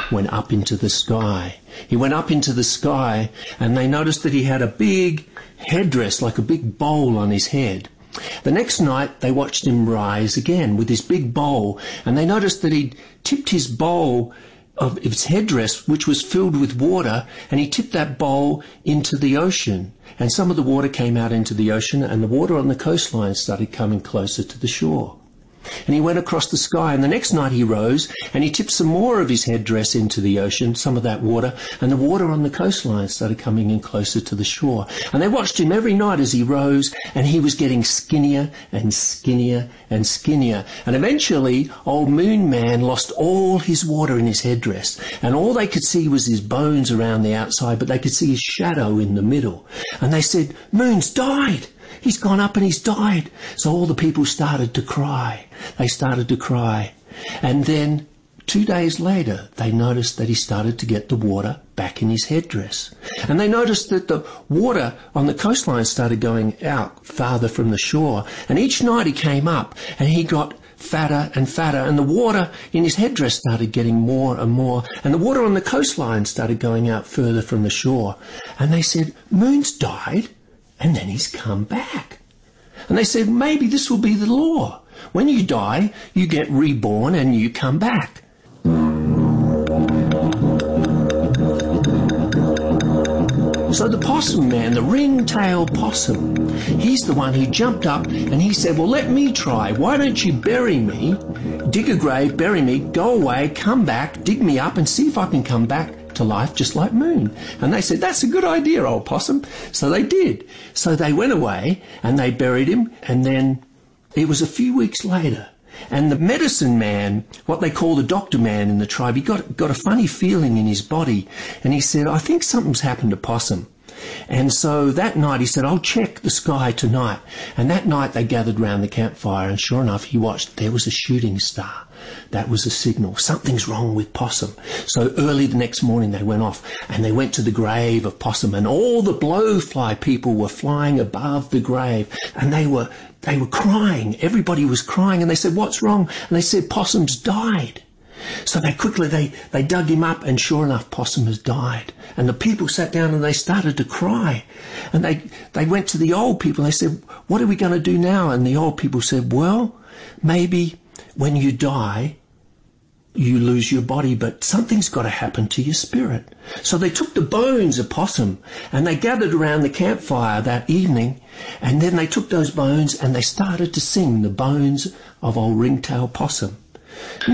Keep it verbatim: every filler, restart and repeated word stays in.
went up into the sky. He went up into the sky, and they noticed that he had a big headdress, like a big bowl on his head. The next night, they watched him rise again with his big bowl, and they noticed that he'd tipped his bowl of his headdress, which was filled with water, and he tipped that bowl into the ocean. And some of the water came out into the ocean, and the water on the coastline started coming closer to the shore. And he went across the sky, and the next night he rose, and he tipped some more of his headdress into the ocean, some of that water, and the water on the coastline started coming in closer to the shore. And they watched him every night as he rose, and he was getting skinnier and skinnier and skinnier. And eventually, old Moon Man lost all his water in his headdress, and all they could see was his bones around the outside, but they could see his shadow in the middle. And they said, "Moon's died. He's gone up and he's died." So all the people started to cry. They started to cry. And then two days later, they noticed that he started to get the water back in his headdress. And they noticed that the water on the coastline started going out farther from the shore. And each night he came up and he got fatter and fatter, and the water in his headdress started getting more and more, and the water on the coastline started going out further from the shore. And they said, "Moon's died, and then he's come back." And they said, "Maybe this will be the law. When you die, you get reborn and you come back." So the possum man, the ring-tailed possum, he's the one who jumped up and he said, "Well, let me try. Why don't you bury me, dig a grave, bury me, go away, come back, dig me up and see if I can come back to life just like Moon." And they said, "That's a good idea, old possum." So they did. So they went away and they buried him, and then it was a few weeks later, and the medicine man, what they call the doctor man in the tribe, he got, got a funny feeling in his body, and he said, "I think something's happened to Possum." And so that night he said, "I'll check the sky tonight." And that night they gathered round the campfire, and sure enough, he watched. There was a shooting star. That was a signal. Something's wrong with Possum. So early the next morning they went off, and they went to the grave of Possum, and all the blowfly people were flying above the grave, and they were they were crying. Everybody was crying, and they said, "What's wrong?" And they said, "Possum's died." So they quickly, they, they dug him up, and sure enough, Possum has died. And the people sat down and they started to cry. And they, they went to the old people and they said, "What are we going to do now?" And the old people said, "Well, maybe when you die, you lose your body, but something's got to happen to your spirit." So they took the bones of Possum and they gathered around the campfire that evening, and then they took those bones and they started to sing the bones of old Ringtail Possum.